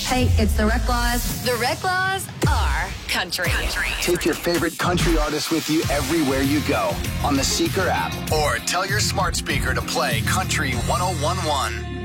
Hey, it's the Rec Laws. The Rec Laws are country. Take your favorite country artist with you everywhere you go on the Seeker app. Or tell your smart speaker to play Country 101.1.